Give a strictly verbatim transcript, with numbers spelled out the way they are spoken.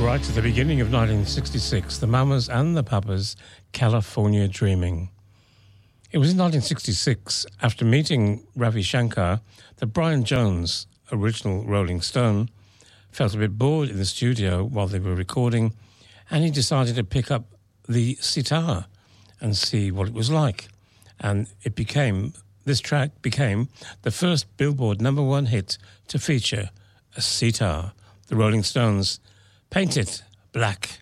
Right at the beginning of nineteen sixty-six, the Mamas and the Papas, California Dreaming. It was in nineteen sixty-six, after meeting Ravi Shankar, that Brian Jones, original Rolling Stone, felt a bit bored in the studio while they were recording, and he decided to pick up the sitar and see what it was like. And it became, this track became the first Billboard number one hit to feature a sitar. The Rolling Stones, Paint It Black.